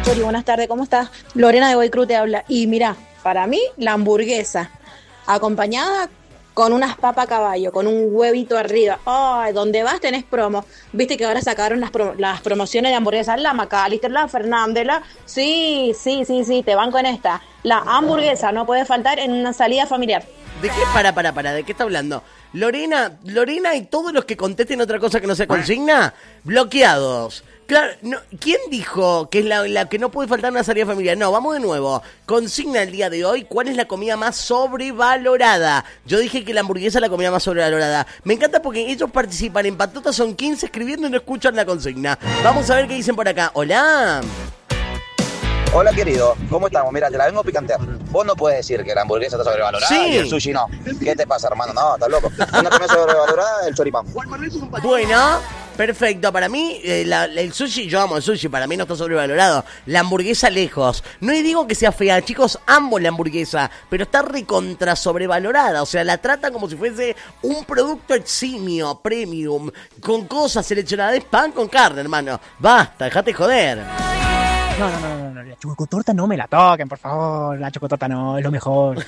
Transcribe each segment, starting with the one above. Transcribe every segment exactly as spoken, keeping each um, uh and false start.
Chori, buenas tardes, ¿cómo estás? Lorena de Boycru te habla. Y mira, para mí, la hamburguesa, acompañada con unas papas a caballo, con un huevito arriba. Ay, donde vas tenés promo. Viste que ahora sacaron las, pro- las promociones de hamburguesas. La McAllister, la Fernández, la... Sí, sí, sí, sí, te banco en esta. La hamburguesa no puede faltar en una salida familiar. ¿De qué? Para, para, para, ¿de qué está hablando? Lorena, Lorena y todos los que contesten otra cosa que no sea consigna, bloqueados. Claro, no, ¿quién dijo que es la, la que no puede faltar una salida familiar? No, vamos de nuevo. Consigna el día de hoy, ¿cuál es la comida más sobrevalorada? Yo dije que la hamburguesa es la comida más sobrevalorada. Me encanta porque ellos participan en Patota, son quince escribiendo y no escuchan la consigna. Vamos a ver qué dicen por acá. Hola. Hola querido, ¿cómo estamos? Mira, te la vengo a picantear. Vos no puedes decir que la hamburguesa está sobrevalorada Sí. y el sushi no. ¿Qué te pasa, hermano? No, estás loco. Una comida sobrevalorada, el choripán. Bueno, perfecto. Para mí, eh, la- el sushi, yo amo el sushi, para mí no está sobrevalorado. La hamburguesa lejos. No digo que sea fea, chicos, amo la hamburguesa, pero está recontra sobrevalorada. O sea, la tratan como si fuese un producto eximio, premium, con cosas seleccionadas. Es pan con carne, hermano. Basta, dejate joder. No, no, no, no, no, la chocotorta no me la toquen, por favor. La chocotorta no, es lo mejor.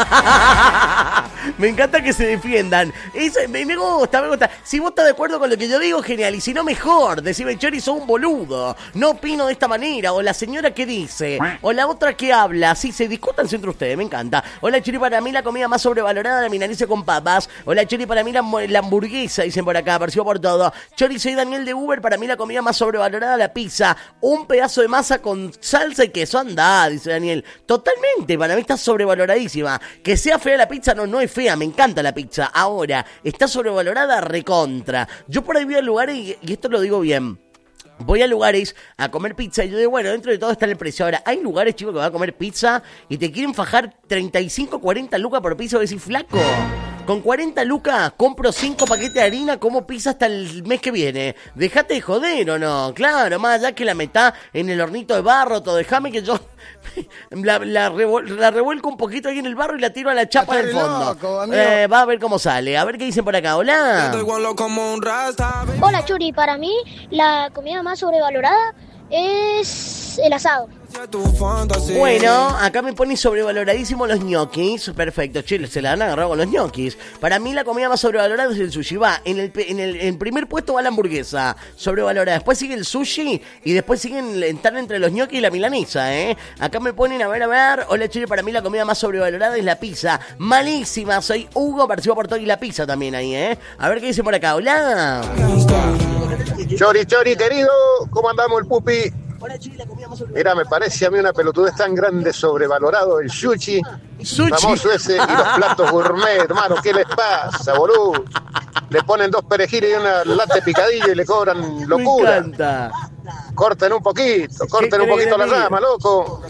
Me encanta que se defiendan. Eso, me, me gusta, me gusta. Si vos estás de acuerdo con lo que yo digo, genial. Y si no, mejor. Decime, Chori, sos un boludo. No opino de esta manera. O la señora que dice. O la otra que habla. Sí, se discutan entre ustedes. Me encanta. Hola, Chori, para mí la comida más sobrevalorada, la milanesa con papas. Hola, Chori, para mí la, la hamburguesa, dicen por acá. Apareció por todo. Chori, soy Daniel de Uber. Para mí la comida más sobrevalorada, la pizza. Un pedazo de masa con salsa y queso. Anda, dice Daniel. Totalmente. Para mí está sobrevaloradísima. Que sea fea la pizza, no, no es fea, me encanta la pizza. Ahora, está sobrevalorada recontra. Yo por ahí voy a lugares, y, y esto lo digo bien, voy a lugares a comer pizza y yo digo, bueno, dentro de todo está el precio. Ahora, hay lugares, chicos, que van a comer pizza y te quieren fajar treinta y cinco, cuarenta lucas por pizza y vos decís, flaco, con cuarenta lucas compro cinco paquetes de harina, como pizza hasta el mes que viene. Dejate de joder, ¿o no? Claro, más allá que la metá en el hornito de barro, todo, déjame que yo la, la, revol- la revuelco un poquito ahí en el barro y la tiro a la chapa del fondo. Loco, eh, va a ver cómo sale. A ver qué dicen por acá. Hola. Hola Churi, para mí la comida más sobrevalorada es el asado. Bueno, acá me ponen sobrevaloradísimo los ñoquis. Perfecto, che, se la han agarrado con los ñoquis. Para mí la comida más sobrevalorada es el sushi. Va, en el, pe- en el en primer puesto va la hamburguesa, sobrevalorada. Después sigue el sushi y después siguen, están entre los ñoquis y la milanesa, ¿eh? Acá me ponen, a ver, a ver. Hola, che, para mí la comida más sobrevalorada es la pizza. Malísima, soy Hugo, participo por todo y la pizza también ahí, ¿eh? A ver qué dice por acá. Hola. Chori, Chori, querido, ¿cómo andamos el pupi? Mira, me parece a mí una pelotudez tan grande, sobrevalorado el sushi, Sushi. famoso ese, y los platos gourmet, hermano, ¿qué les pasa, boludo? Le ponen dos perejiles y una lata de picadillo y le cobran Me locura. encanta. Corten un poquito, corten un creen poquito la de mí? rama, loco.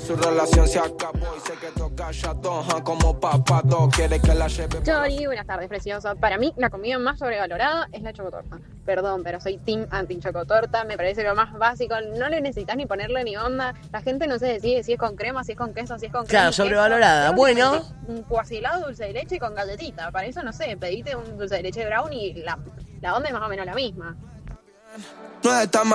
Chori, buenas tardes, precioso. Para mí, la comida más sobrevalorada es la chocotorta. Perdón, pero soy team anti-chocotorta. Me parece lo más básico. No le necesitas ni ponerle ni onda. La gente no se decide si es con crema, si es con queso, si es con crema. Claro, sobrevalorada. Queso. Bueno. Un cuasilado dulce de leche con galletita. Para eso, no sé, pedite un dulce de leche brown y la, la onda es más o menos la misma. No está